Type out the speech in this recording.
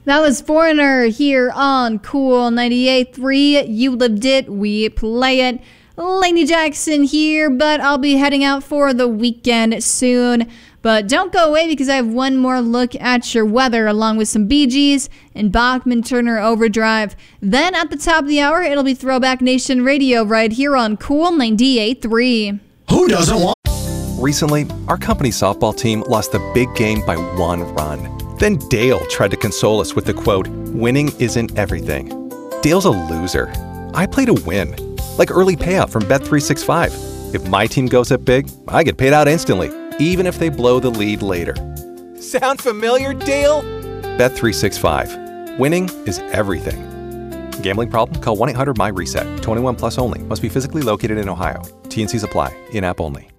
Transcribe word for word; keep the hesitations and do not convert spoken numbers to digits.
That was Foreigner here on Cool ninety-eight point three. You lived it, we play it. Lainey Jackson here, but I'll be heading out for the weekend soon. But don't go away because I have one more look at your weather along with some Bee Gees and Bachman Turner Overdrive. Then at the top of the hour, it'll be Throwback Nation Radio right here on Cool ninety-eight point three. Who doesn't want? Recently, our company softball team lost the big game by one run. Then Dale tried to console us with the quote, "Winning isn't everything." Dale's a loser. I play to win. Like early payout from Bet three sixty-five. If my team goes up big, I get paid out instantly, even if they blow the lead later. Sound familiar, Dale? Bet three sixty-five. Winning is everything. Gambling problem? Call one eight hundred M Y RESET. twenty-one plus only. Must be physically located in Ohio. T N Cs apply. In-app only.